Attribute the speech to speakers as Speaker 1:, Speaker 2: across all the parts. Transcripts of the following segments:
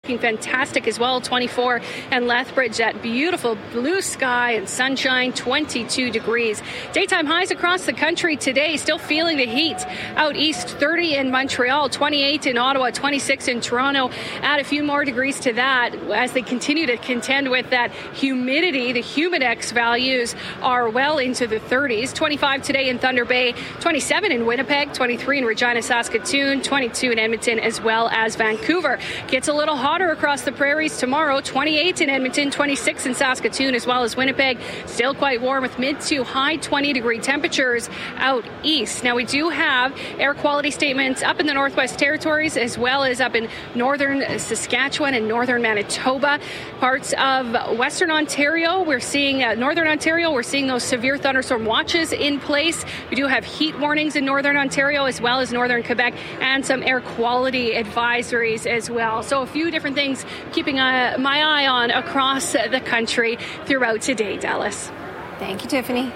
Speaker 1: looking fantastic as well, 24. And Lethbridge, that beautiful blue sky and sunshine, 22 degrees. Daytime highs across the country today, still feeling the heat. Out east, 30 in Montreal, 28 in Ottawa, 26 in Toronto. Add a few more degrees to that as they continue to contend with that humidity. The Humidex values are well into the 30s. 25 today in Thunder Bay, 27 in Winnipeg, 23 in Regina, Saskatoon, 22 in Edmonton, as well as Vancouver. Gets a little hotter across the prairies tomorrow, 28 in Edmonton, 26 in Saskatoon, as well as Winnipeg. Still quite warm with mid to high 20-degree temperatures out east. Now, we do have air quality statements up in the Northwest Territories, as well as up in northern Saskatchewan and northern Manitoba. Parts of Western Ontario, we're seeing northern Ontario, we're seeing those severe thunderstorm watches in place. We do have heat warnings in northern Ontario as well as northern Quebec, and some air quality advisories as well. So a few different things keeping my eye on across the country throughout today, Dallas.
Speaker 2: Thank you, Tiffany.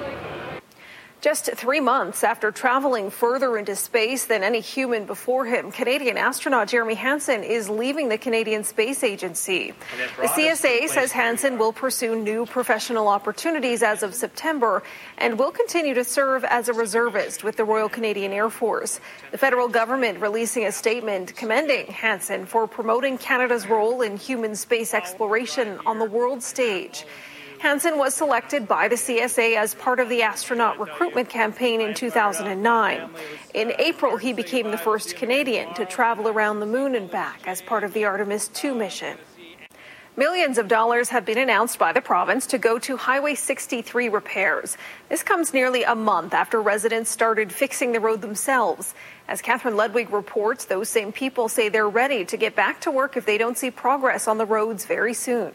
Speaker 3: Just 3 months after traveling further into space than any human before him, Canadian astronaut Jeremy Hansen is leaving the Canadian Space Agency. The CSA says Hansen will pursue new professional opportunities as of September and will continue to serve as a reservist with the Royal Canadian Air Force. The federal government releasing a statement commending Hansen for promoting Canada's role in human space exploration on the world stage. Hansen was selected by the CSA as part of the astronaut recruitment campaign in 2009. In April, he became the first Canadian to travel around the moon and back as part of the Artemis II mission. Millions of dollars have been announced by the province to go to Highway 63 repairs. This comes nearly a month after residents started fixing the road themselves. As Catherine Ludwig reports, those same people say they're ready to get back to work if they don't see progress on the roads very soon.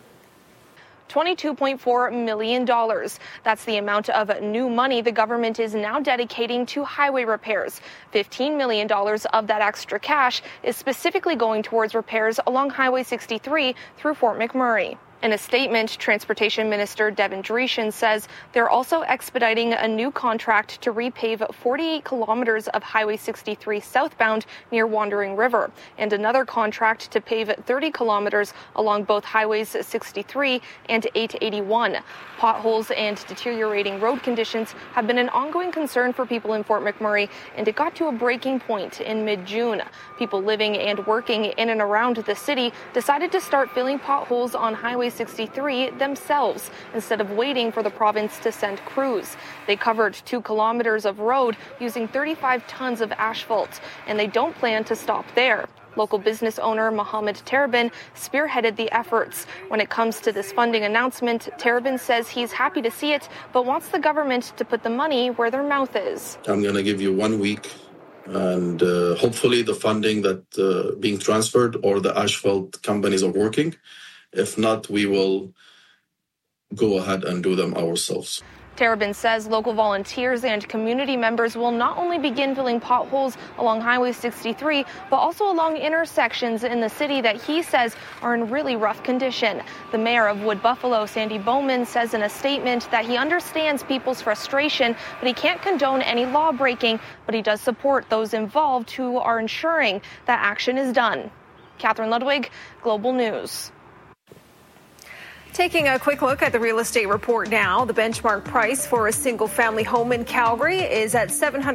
Speaker 4: $22.4 million. That's the amount of new money the government is now dedicating to highway repairs. $15 million of that extra cash is specifically going towards repairs along Highway 63 through Fort McMurray. In a statement, Transportation Minister Devin Dreeshen says they're also expediting a new contract to repave 48 kilometers of Highway 63 southbound near Wandering River, and another contract to pave 30 kilometers along both Highways 63 and 881. Potholes and deteriorating road conditions have been an ongoing concern for people in Fort McMurray, and it got to a breaking point in mid-June. People living and working in and around the city decided to start filling potholes on Highway 63 themselves instead of waiting for the province to send crews. They covered 2 kilometers of road using 35 tons of asphalt, and they don't plan to stop there. Local business owner Mohammed Terabin spearheaded the efforts. When it comes to this funding announcement, Terabin says he's happy to see it, but wants the government to put the money where their mouth is.
Speaker 5: I'm going to give you 1 week, and hopefully the funding that being transferred or the asphalt companies are working. If not, we will go ahead and do them ourselves.
Speaker 4: Terabin says local volunteers and community members will not only begin filling potholes along Highway 63, but also along intersections in the city that he says are in really rough condition. The mayor of Wood Buffalo, Sandy Bowman, says in a statement that he understands people's frustration, but he can't condone any law breaking, but he does support those involved who are ensuring that action is done. Catherine Ludwig, Global News.
Speaker 3: Taking a quick look at the real estate report now, the benchmark price for a single-family home in Calgary is at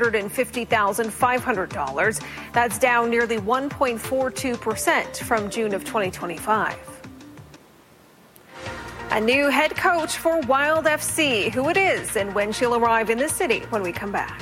Speaker 3: $750,500. That's down nearly 1.42% from June of 2025. A new head coach for Wild FC, who it is and when she'll arrive in the city when we come back.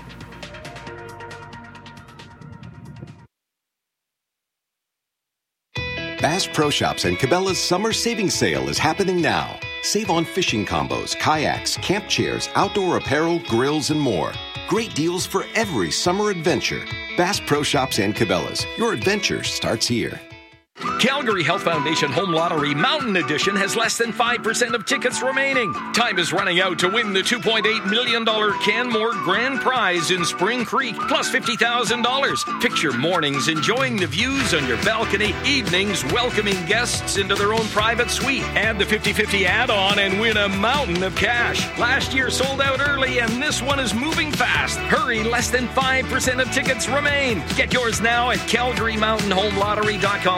Speaker 6: Bass Pro Shops and Cabela's summer savings sale is happening now. Save on fishing combos, kayaks, camp chairs, outdoor apparel, grills, and more. Great deals for every summer adventure. Bass Pro Shops and Cabela's. Your adventure starts here.
Speaker 7: Calgary Health Foundation Home Lottery Mountain Edition has less than 5% of tickets remaining. Time is running out to win the $2.8 million Canmore Grand Prize in Spring Creek, plus $50,000. Picture mornings enjoying the views on your balcony, evenings welcoming guests into their own private suite. Add the 50-50 add-on and win a mountain of cash. Last year sold out early, and this one is moving fast. Hurry, less than 5% of tickets remain. Get yours now at CalgaryMountainHomeLottery.com.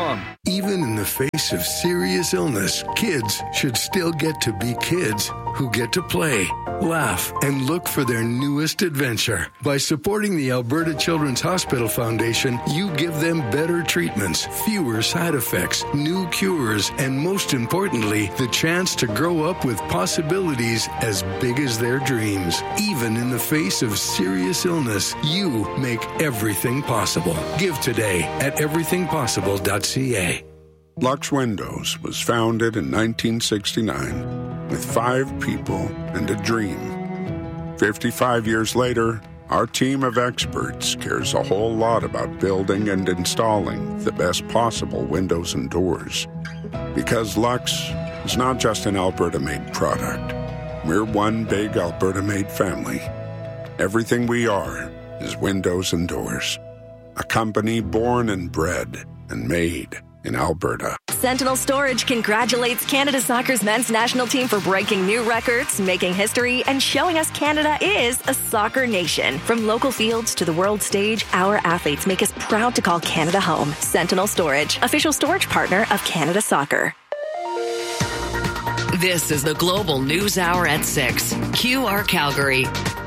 Speaker 2: Even in the face of serious illness, kids should still get to be kids who get to play, laugh, and look for their newest adventure. By supporting the Alberta Children's Hospital Foundation, you give them better treatments, fewer side effects, new cures, and most importantly, the chance to grow up with possibilities as big as their dreams. Even in the face of serious illness, you make everything possible. Give today at everythingpossible.ca.
Speaker 8: Lux Windows was founded in 1969 with 5 people and a dream. 55 years later, our team of experts cares a whole lot about building and installing the best possible windows and doors. Because Lux is not just an Alberta-made product. We're one big Alberta-made family. Everything we are is windows and doors. A company born and bred and made in Alberta.
Speaker 9: Sentinel Storage congratulates Canada Soccer's men's national team for breaking new records, making history, and showing us Canada is a soccer nation. From local fields to the world stage, our athletes make us proud to call Canada home. Sentinel Storage, official storage partner of Canada Soccer.
Speaker 10: This is the Global News Hour at 6. QR Calgary.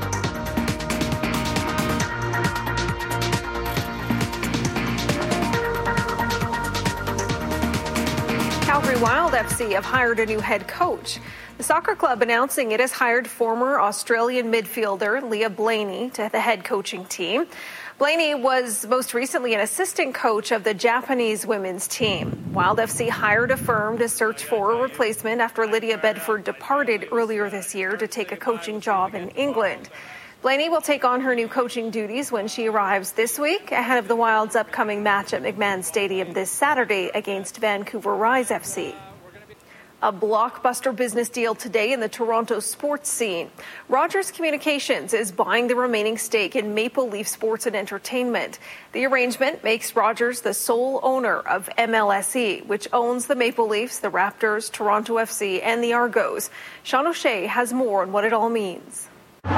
Speaker 3: Calgary Wild FC have hired a new head coach. The soccer club announcing it has hired former Australian midfielder Leah Blaney to the head coaching team. Blaney was most recently an assistant coach of the Japanese women's team. Wild FC hired a firm to search for a replacement after Lydia Bedford departed earlier this year to take a coaching job in England. Blaney will take on her new coaching duties when she arrives this week ahead of the Wild's upcoming match at McMahon Stadium this Saturday against Vancouver Rise FC. A blockbuster business deal today in the Toronto sports scene. Rogers Communications is buying the remaining stake in Maple Leaf Sports and Entertainment. The arrangement makes Rogers the sole owner of MLSE, which owns the Maple Leafs, the Raptors, Toronto FC, and the Argos. Sean O'Shea has more on what it all means.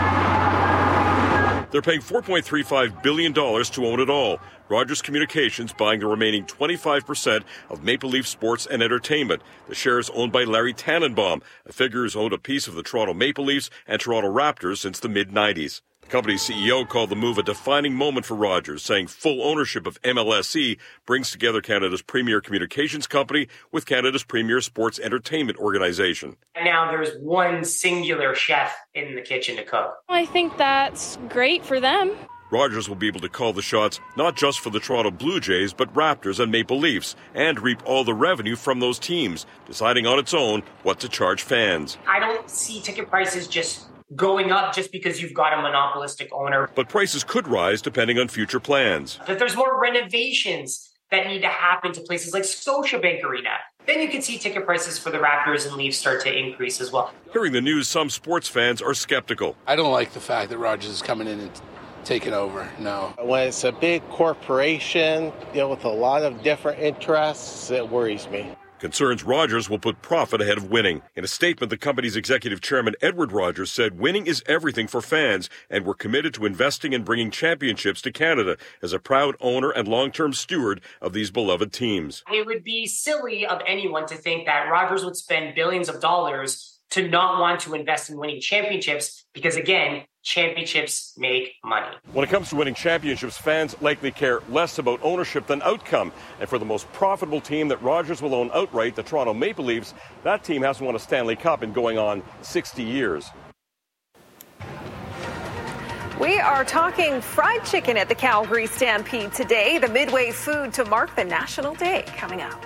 Speaker 11: They're paying $4.35 billion to own it all. Rogers Communications buying the remaining 25% of Maple Leaf Sports and Entertainment. The shares owned by Larry Tannenbaum, a figure who's owned a piece of the Toronto Maple Leafs and Toronto Raptors since the mid-90s. The company's CEO called the move a defining moment for Rogers, saying full ownership of MLSE brings together Canada's premier communications company with Canada's premier sports entertainment organization.
Speaker 12: And now there's one singular chef in the kitchen to cook.
Speaker 13: I think that's great for them.
Speaker 11: Rogers will be able to call the shots not just for the Toronto Blue Jays, but Raptors and Maple Leafs, and reap all the revenue from those teams, deciding on its own what to charge fans.
Speaker 12: I don't see ticket prices just going up just because you've got a monopolistic owner.
Speaker 11: But prices could rise depending on future plans.
Speaker 12: If there's more renovations that need to happen to places like Scotiabank Arena, then you can see ticket prices for the Raptors and Leafs start to increase as well.
Speaker 11: Hearing the news, some sports fans are skeptical.
Speaker 14: I don't like the fact that Rogers is coming in and taking over, no.
Speaker 15: When it's a big corporation, with a lot of different interests, it worries me.
Speaker 11: Concerns Rogers will put profit ahead of winning. In a statement, the company's executive chairman, Edward Rogers, said winning is everything for fans, and we're committed to investing and bringing championships to Canada as a proud owner and long-term steward of these beloved teams.
Speaker 12: It would be silly of anyone to think that Rogers would spend billions of dollars to not want to invest in winning championships because, again, championships make money.
Speaker 11: When it comes to winning championships, fans likely care less about ownership than outcome. And for the most profitable team that Rogers will own outright, the Toronto Maple Leafs, that team hasn't won a Stanley Cup in going on 60 years.
Speaker 3: We are talking fried chicken at the Calgary Stampede today, the midway food to mark the National Day coming up.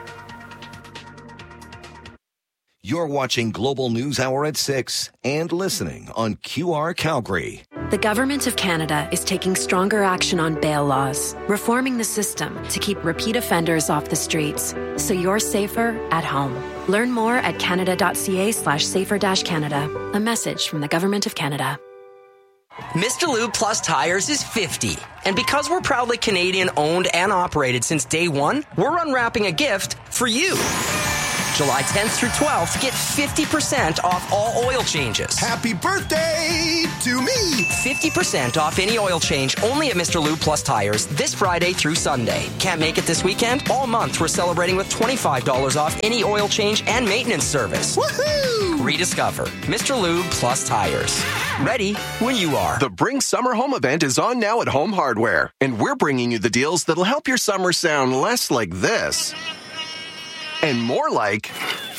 Speaker 16: You're watching Global News Hour at 6 and listening on QR Calgary.
Speaker 17: The Government of Canada is taking stronger action on bail laws, reforming the system to keep repeat offenders off the streets, so you're safer at home. Learn more at canada.ca/safer-canada. A message from the Government of Canada.
Speaker 18: Mr. Lube Plus Tires is 50. And because we're proudly Canadian owned and operated since day one, we're unwrapping a gift for you. July 10th through 12th, get 50% off all oil changes.
Speaker 19: Happy birthday to me!
Speaker 18: 50% off any oil change only at Mr. Lube Plus Tires this Friday through Sunday. Can't make it this weekend? All month we're celebrating with $25 off any oil change and maintenance service.
Speaker 19: Woohoo!
Speaker 18: Rediscover Mr. Lube Plus Tires. Ready when you are.
Speaker 6: The Bring Summer Home event is on now at Home Hardware, and we're bringing you the deals that'll help your summer sound less like this and more like...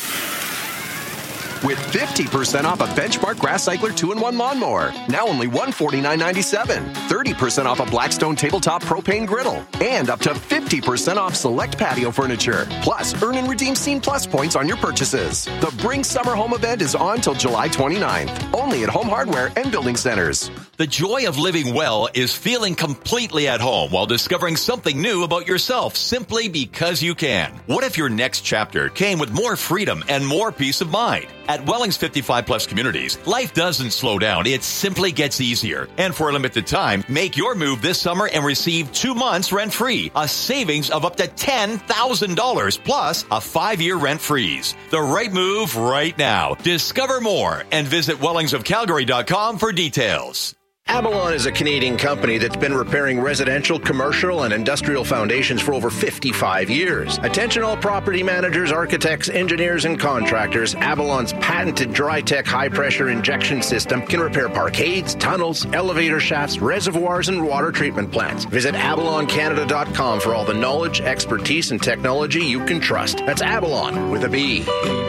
Speaker 6: with 50% off a Benchmark Grass Cycler 2-in-1 lawnmower. Now only $149.97. 30% off a Blackstone tabletop propane griddle. And up to 50% off select patio furniture. Plus, earn and redeem Scene Plus points on your purchases. The Bring Summer Home event is on till July 29th. Only at Home Hardware and Building Centers.
Speaker 7: The joy of living well is feeling completely at home while discovering something new about yourself simply because you can. What if your next chapter came with more freedom and more peace of mind? At Welling's 55 Plus Communities, life doesn't slow down. It simply gets easier. And for a limited time, make your move this summer and receive 2 months rent-free, a savings of up to $10,000, plus a 5-year rent freeze. The right move right now. Discover more and visit wellingsofcalgary.com for details.
Speaker 20: Avalon is a Canadian company that's been repairing residential, commercial, and industrial foundations for over 55 years. Attention all property managers, architects, engineers, and contractors. Avalon's patented DryTech high-pressure injection system can repair parkades, tunnels, elevator shafts, reservoirs, and water treatment plants. Visit AvalonCanada.com for all the knowledge, expertise, and technology you can trust. That's Avalon with a B.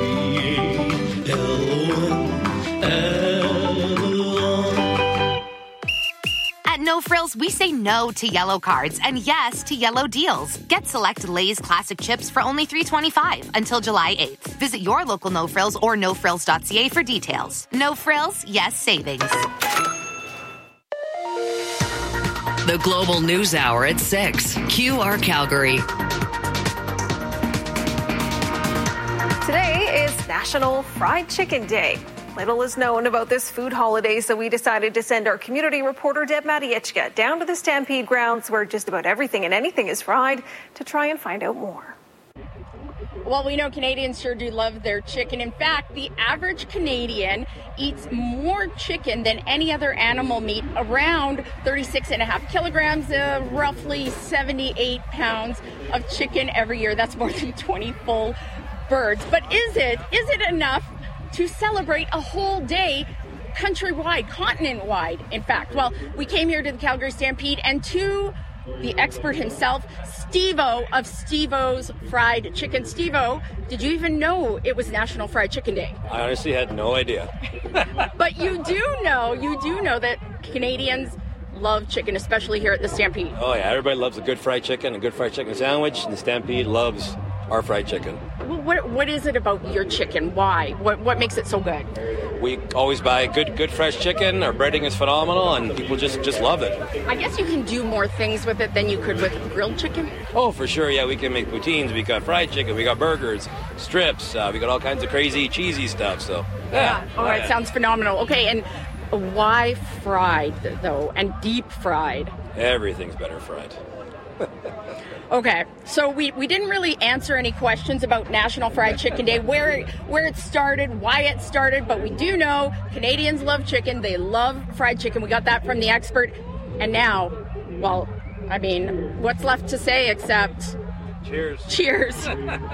Speaker 21: At No Frills, we say no to yellow cards and yes to yellow deals. Get select Lay's classic chips for only $3.25 until July 8th. Visit your local No Frills or nofrills.ca for details. No Frills, yes savings.
Speaker 10: The Global News Hour at 6. QR Calgary.
Speaker 3: Today is National Fried Chicken Day. Little is known about this food holiday, so we decided to send our community reporter Deb Matiechka down to the Stampede grounds where just about everything and anything is fried to try and find out more.
Speaker 22: Well, we know Canadians sure do love their chicken. In fact, the average Canadian eats more chicken than any other animal meat, around 36.5 kilograms, roughly 78 pounds of chicken every year. That's more than 20 full birds. But is it enough to celebrate a whole day countrywide, continent-wide, in fact? Well, we came here to the Calgary Stampede and to the expert himself, Steve-O of Steve-O's Fried Chicken. Steve-O, did you even know it was National Fried Chicken Day?
Speaker 23: I honestly had no idea.
Speaker 22: But you do know that Canadians love chicken, especially here at the Stampede.
Speaker 23: Oh yeah, everybody loves a good fried chicken sandwich, and the Stampede loves our fried chicken.
Speaker 22: What is it about your chicken? Why? What makes it so good?
Speaker 23: We always buy good fresh chicken. Our breading is phenomenal, and people just love it.
Speaker 22: I guess you can do more things with it than you could with grilled chicken.
Speaker 23: Oh, for sure. Yeah, we can make poutines. We got fried chicken. We got burgers, strips. We got all kinds of crazy cheesy stuff. So yeah.
Speaker 22: All right, sounds phenomenal. Okay, and why fried though, and deep fried?
Speaker 23: Everything's better fried.
Speaker 22: Okay, so we didn't really answer any questions about National Fried Chicken Day, where it started, why it started, but we do know Canadians love chicken. They love fried chicken. We got that from the expert. And now, well, I mean, what's left to say except...
Speaker 23: Cheers.
Speaker 22: Cheers.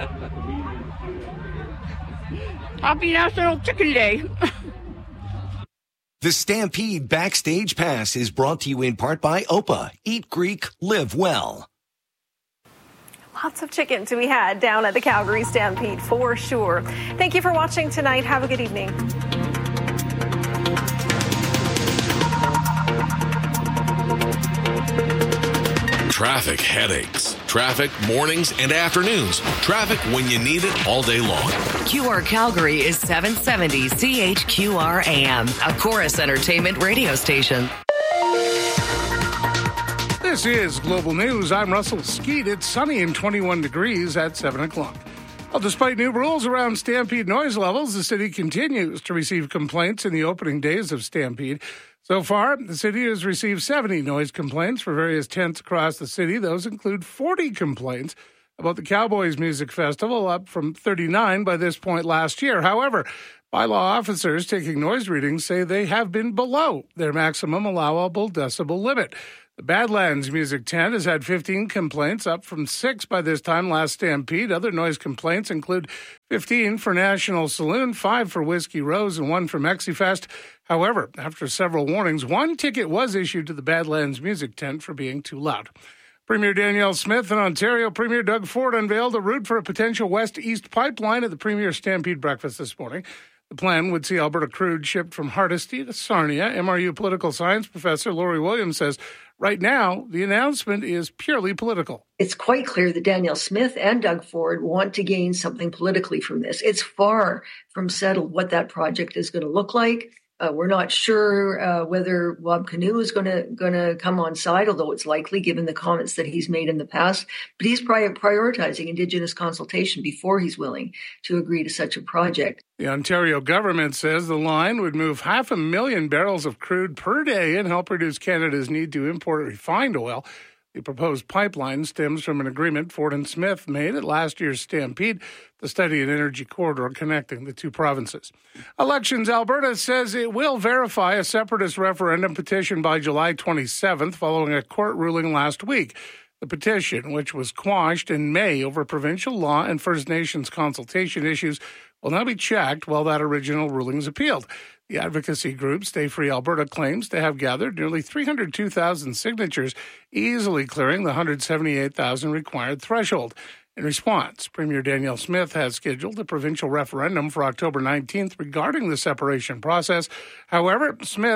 Speaker 22: Happy National Chicken Day.
Speaker 16: The Stampede Backstage Pass is brought to you in part by OPA. Eat Greek, live well.
Speaker 3: Lots of chicken to be had down at the Calgary Stampede for sure. Thank you for watching tonight. Have a good evening.
Speaker 24: Traffic headaches. Traffic mornings and afternoons. Traffic when you need it all day long.
Speaker 10: QR Calgary is 770 CHQR AM, a Chorus Entertainment radio station.
Speaker 25: This is Global News. I'm Russell Skeet. It's sunny and 21 degrees at 7 o'clock. Well, despite new rules around Stampede noise levels, the city continues to receive complaints in the opening days of Stampede. So far, the city has received 70 noise complaints for various tents across the city. Those include 40 complaints about the Cowboys Music Festival, up from 39 by this point last year. However, bylaw officers taking noise readings say they have been below their maximum allowable decibel limit. The Badlands Music Tent has had 15 complaints, up from 6 by this time last Stampede. Other noise complaints include 15 for National Saloon, 5 for Whiskey Rose, and 1 for Mexifest. However, after several warnings, 1 ticket was issued to the Badlands Music Tent for being too loud. Premier Danielle Smith and Ontario Premier Doug Ford unveiled a route for a potential west-east pipeline at the Premier Stampede breakfast this morning. The plan would see Alberta crude shipped from Hardisty to Sarnia. MRU political science professor Lori Williams says right now the announcement is purely political.
Speaker 1: It's quite clear that Danielle Smith and Doug Ford want to gain something politically from this. It's far from settled what that project is going to look like. We're not sure whether Bob Canoe is going to come on side, although it's likely given the comments that he's made in the past. But he's prioritizing Indigenous consultation before he's willing to agree to such a project.
Speaker 25: The Ontario government says the line would move 500,000 barrels of crude per day and help reduce Canada's need to import refined oil. The proposed pipeline stems from an agreement Ford and Smith made at last year's Stampede to study an energy corridor connecting the two provinces. Elections Alberta says it will verify a separatist referendum petition by July 27th following a court ruling last week. The petition, which was quashed in May over provincial law and First Nations consultation issues, will now be checked while that original ruling is appealed. The advocacy group Stay Free Alberta claims to have gathered nearly 302,000 signatures, easily clearing the 178,000 required threshold. In response, Premier Danielle Smith has scheduled a provincial referendum for October 19th regarding the separation process. However,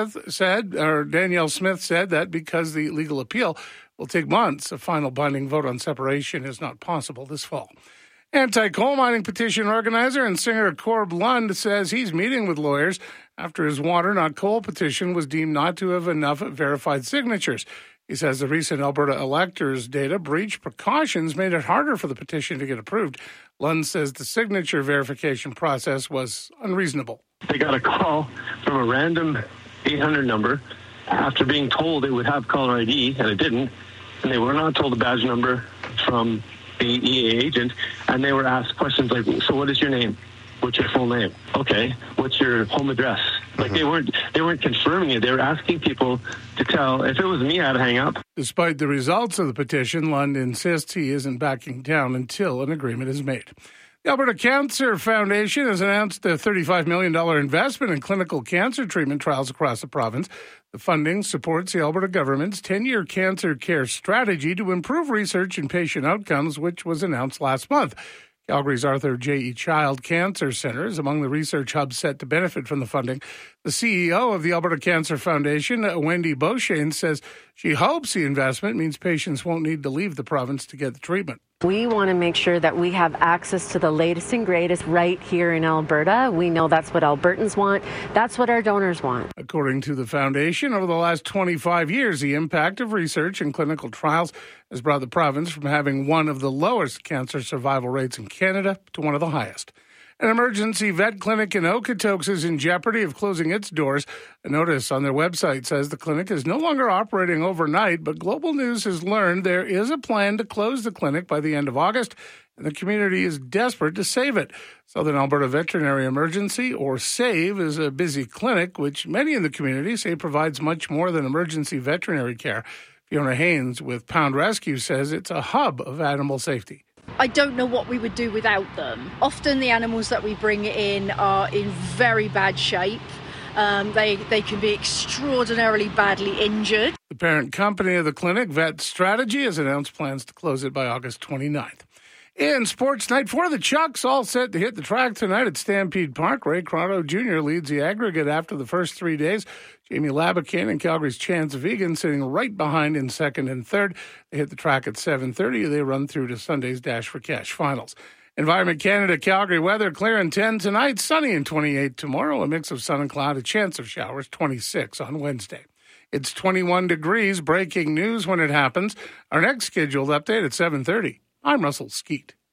Speaker 25: Danielle Smith said that because the legal appeal will take months, a final binding vote on separation is not possible this fall. Anti-coal mining petition organizer and singer Corb Lund says he's meeting with lawyers after his water, not coal petition was deemed not to have enough verified signatures. He says the recent Alberta electors' data breach precautions made it harder for the petition to get approved. Lund says the signature verification process was unreasonable.
Speaker 2: They got a call from a random 800 number after being told it would have caller ID, and it didn't. And they were not told the badge number from the EA agent, and they were asked questions like, so what is your name? What's your full name? Okay, what's your home address? Like they weren't confirming it. They were asking people to tell. If it was me, I'd hang up.
Speaker 25: Despite the results of the petition, Lund insists he isn't backing down until an agreement is made. The Alberta Cancer Foundation has announced a $35 million investment in clinical cancer treatment trials across the province. The funding supports the Alberta government's 10-year cancer care strategy to improve research and patient outcomes, which was announced last month. Calgary's Arthur J.E. Child Cancer Centre is among the research hubs set to benefit from the funding. The CEO of the Alberta Cancer Foundation, Wendy Beauchesne, says she hopes the investment means patients won't need to leave the province to get the treatment.
Speaker 4: We want to make sure that we have access to the latest and greatest right here in Alberta. We know that's what Albertans want. That's what our donors want.
Speaker 25: According to the foundation, over the last 25 years, the impact of research and clinical trials has brought the province from having one of the lowest cancer survival rates in Canada to one of the highest. An emergency vet clinic in Okotoks is in jeopardy of closing its doors. A notice on their website says the clinic is no longer operating overnight, but Global News has learned there is a plan to close the clinic by the end of August, and the community is desperate to save it. Southern Alberta Veterinary Emergency, or SAVE, is a busy clinic, which many in the community say provides much more than emergency veterinary care. Fiona Haynes with Pound Rescue says it's a hub of animal safety.
Speaker 5: I don't know what we would do without them. Often the animals that we bring in are in very bad shape. They can be extraordinarily badly injured.
Speaker 25: The parent company of the clinic, Vet Strategy, has announced plans to close it by August 29th. In sports night for the Chucks, all set to hit the track tonight at Stampede Park. Ray Crotto Jr. leads the aggregate after the first 3 days. Jamie Labakan and Calgary's Chance Vegan sitting right behind in second and third. They hit the track at 7:30. They run through to Sunday's Dash for Cash finals. Environment Canada Calgary weather, clear and 10 tonight, sunny and 28 tomorrow. A mix of sun and cloud, a chance of showers, 26 on Wednesday. It's 21 degrees. Breaking news when it happens. Our next scheduled update at 7:30. I'm Russell Skeet.